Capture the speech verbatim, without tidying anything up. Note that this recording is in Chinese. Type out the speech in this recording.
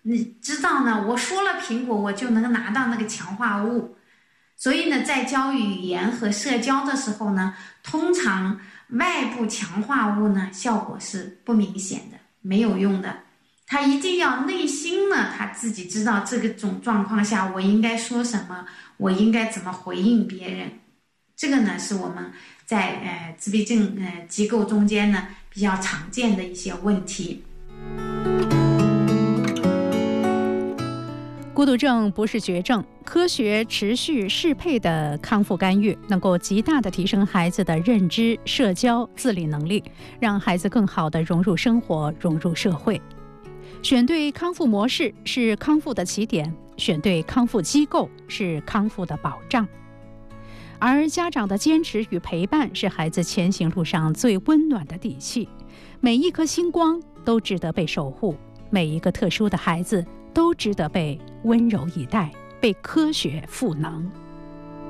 你知道呢，我说了苹果，我就能拿到那个强化物。所以呢，在教语言和社交的时候呢，通常外部强化物呢，效果是不明显的，没有用的。他一定要内心呢，他自己知道这个种状况下，我应该说什么，我应该怎么回应别人。这个呢，是我们在呃自闭症呃机构中间呢比较常见的一些问题。 孤独症不是绝症，科学持续适配的康复干预能够极大地提升孩子的认知、社交、自理能力，让孩子更好地融入生活、融入社会。选对康复模式是康复的起点，选对康复机构是康复的保障。而家长的坚持与陪伴是孩子前行路上最温暖的底气。每一颗星光都值得被守护，每一个特殊的孩子都值得被温柔以待，被科学赋能。